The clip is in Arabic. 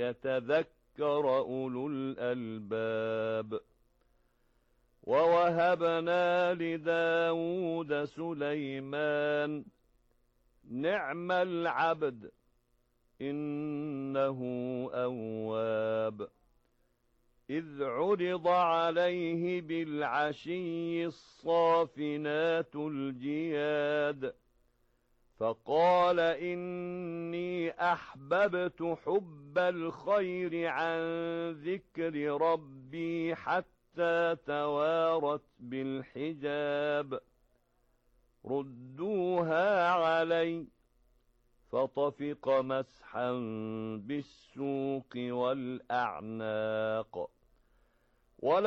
ليتذكر أولو الألباب. ووهبنا لداود سليمان نعم العبد إنه أواب. إذ عرض عليه بالعشي الصافنات الجياد فقال إني أحببت حب الخير عن ذكر ربي حتى توارت بالحجاب. ردوها علي فطفق مسحا بالسوق والأعناق.